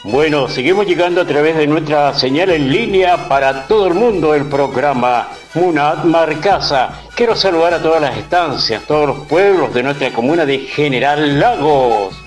Bueno, seguimos llegando a través de nuestra señal en línea para todo el mundo el programa Munat Marcasa. Quiero saludar a todas las estancias, todos los pueblos de nuestra comuna de General Lagos.